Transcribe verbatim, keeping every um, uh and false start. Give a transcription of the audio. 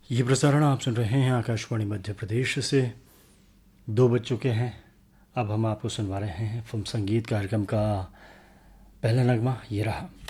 ये प्रसारण आप सुन रहे हैं आकाशवाणी मध्य प्रदेश से। दो बज चुके हैं। अब हम आपको सुनवा रहे हैं फिल्म संगीत कार्यक्रम का पहला नगमा, ये रहा।